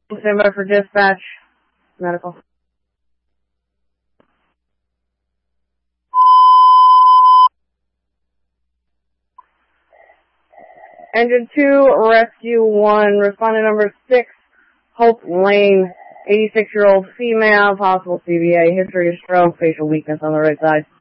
Stand by for dispatch. Medical. Engine 2, Rescue 1, respondent number 6, Hope Lane, 86-year-old female, possible CVA, history of stroke, facial weakness on the right side.